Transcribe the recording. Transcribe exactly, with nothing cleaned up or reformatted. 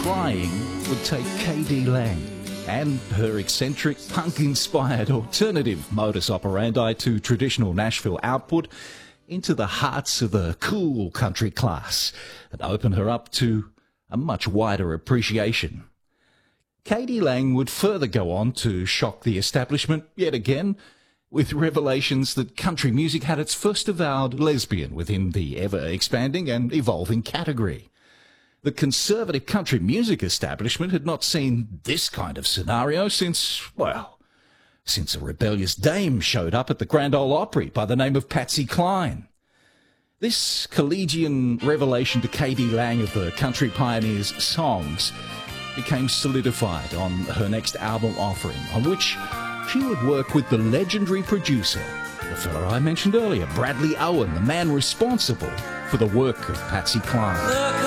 Flying would take K D Lang and her eccentric, punk-inspired alternative modus operandi to traditional Nashville output into the hearts of the cool country class and open her up to a much wider appreciation. K D Lang would further go on to shock the establishment yet again with revelations that country music had its first avowed lesbian within the ever-expanding and evolving category. The conservative country music establishment had not seen this kind of scenario since, well, since a rebellious dame showed up at the Grand Ole Opry by the name of Patsy Cline. This collegian revelation to K D Lang of the country pioneer's songs became solidified on her next album offering, on which she would work with the legendary producer, the fella I mentioned earlier, Bradley Owen, the man responsible for the work of Patsy Cline.